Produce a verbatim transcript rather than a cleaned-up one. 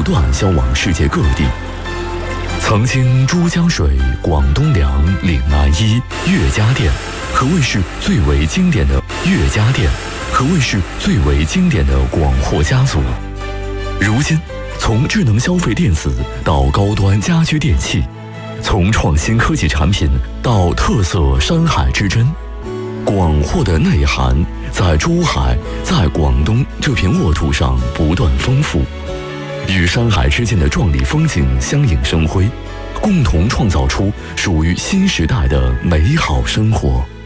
断销往世界各地。曾经珠江水、广东粮、岭南衣、岳家店，可谓是最为经典的岳家店，可谓是最为经典的广货家族。如今，从智能消费电子到高端家居电器，从创新科技产品到特色山海之珍，广货的内涵在珠海、在广东这片沃土上不断丰富，与山海之间的壮丽风景相映生辉，共同创造出属于新时代的美好生活。